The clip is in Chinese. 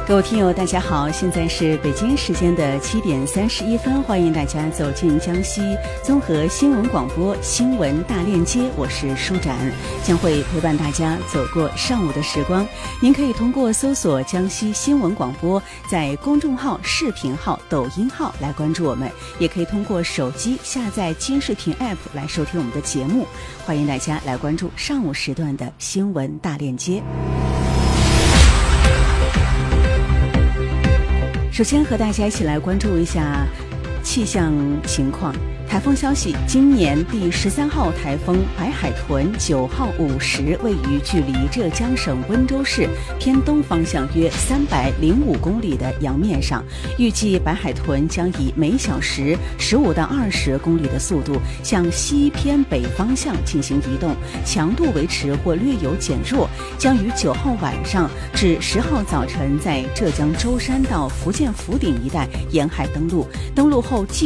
各位听友大家好，现在是北京时间的7点31分，欢迎大家走进江西综合新闻广播新闻大链接，我是舒展，将会陪伴大家走过上午的时光。您可以通过搜索江西新闻广播，在公众号、视频号、抖音号来关注我们，也可以通过手机下载金视频 App 来收听我们的节目。欢迎大家来关注上午时段的新闻大链接。首先和大家一起来关注一下气象情况。台风消息，今年第13号台风白海豚9号午时位于距离浙江省温州市偏东方向约305公里的洋面上，预计白海豚将以每小时15到20公里的速度向西偏北方向进行移动，强度维持或略有减弱，将于9号晚上至10号早晨在浙江舟山到福建福鼎一带沿海登陆，登陆后